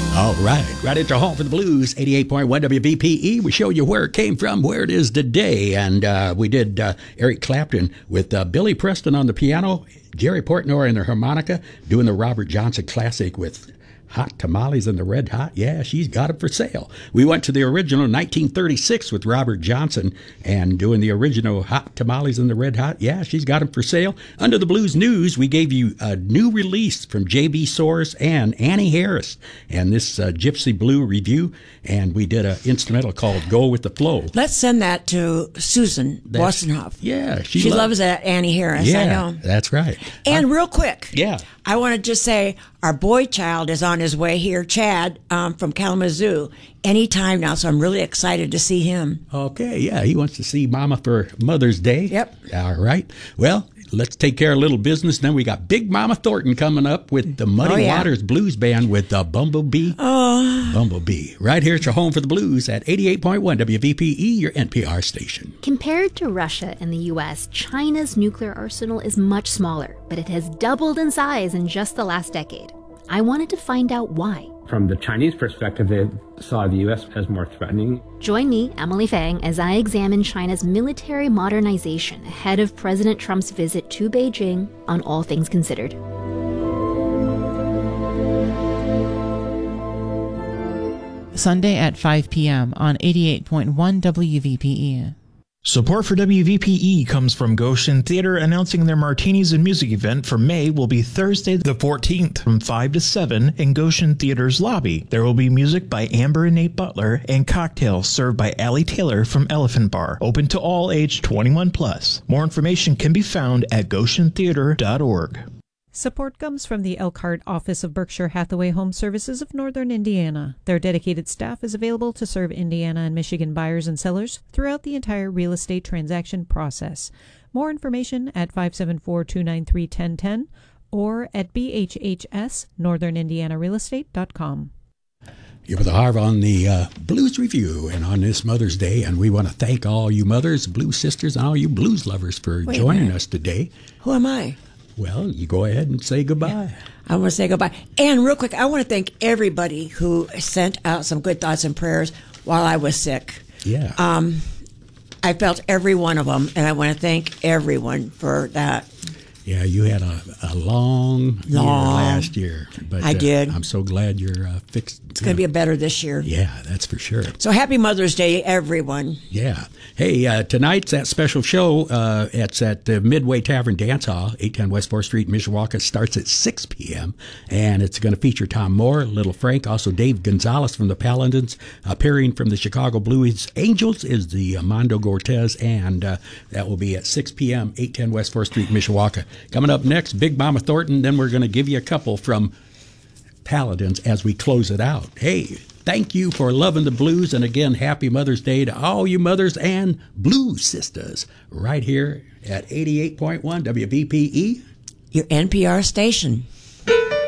All right at your home for the blues, 88.1 WVPE. We show you where it came from, where it is today. And we did Eric Clapton with Billy Preston on the piano, Jerry Portnoy on the harmonica, doing the Robert Johnson classic with Hot Tamales and the Red Hot. Yeah, she's got it for sale. We went to the original 1936 with Robert Johnson and doing the original Hot Tamales and the Red Hot. Yeah, she's got them for sale. Under the Blues News, we gave you a new release from J.B. Soares and Annie Harris and this Gypsy Blue review. And we did an instrumental called Go With The Flow. Let's send that to Susan Wassenhoff. Yeah. She loves that Annie Harris, yeah, I know. That's right. And real quick. Yeah. I want to just say our boy child is on his way here, Chad, from Kalamazoo, anytime now. So I'm really excited to see him. Okay, yeah, he wants to see Mama for Mother's Day. Yep. All right. Well, let's take care of a little business. Then we got Big Mama Thornton coming up with the Muddy Waters Blues Band with Bumblebee. Bumblebee. Right here at your home for the blues at 88.1 WVPE, your NPR station. Compared to Russia and the U.S., China's nuclear arsenal is much smaller, but it has doubled in size in just the last decade. I wanted to find out why. From the Chinese perspective, they saw the U.S. as more threatening. Join me, Emily Fang, as I examine China's military modernization ahead of President Trump's visit to Beijing on All Things Considered. Sunday at 5 p.m. on 88.1 WVPE. Support for WVPE comes from Goshen Theater, announcing their Martinis and Music event for May will be Thursday the 14th from 5 to 7 in Goshen Theater's lobby. There will be music by Amber and Nate Butler and cocktails served by Allie Taylor from Elephant Bar, open to all age 21 plus. More information can be found at goshentheater.org. Support comes from the Elkhart office of Berkshire Hathaway Home Services of Northern Indiana. Their dedicated staff is available to serve Indiana and Michigan buyers and sellers throughout the entire real estate transaction process. More information at 574-293-1010 or at bhhsnorthernindianarealestate.com. You're with Harv on the Blues Review and on this Mother's Day, and we want to thank all you mothers, blues sisters, and all you blues lovers for joining us today. Who am I? Well, you go ahead and say goodbye. I want to say goodbye. And real quick, I want to thank everybody who sent out some good thoughts and prayers while I was sick. Yeah. I felt every one of them, and I want to thank everyone for that. Yeah, you had a long year last year. But I did. I'm so glad you're fixed. It's going to be better this year. Yeah, that's for sure. So happy Mother's Day, everyone. Yeah. Hey, tonight's that special show. It's at the Midway Tavern Dance Hall, 810 West 4th Street, Mishawaka. Starts at 6 p.m. And it's going to feature Tom Moore, Little Frank, also Dave Gonzalez from the Paladins. Appearing from the Chicago Blues Angels is the Mondo Cortez. And that will be at 6 p.m., 810 West 4th Street, Mishawaka. Coming up next, Big Mama Thornton. Then we're going to give you a couple from Paladins as we close it out. Hey, thank you for loving the blues. And again, happy Mother's Day to all you mothers and blues sisters right here at 88.1 WVPE, your NPR station.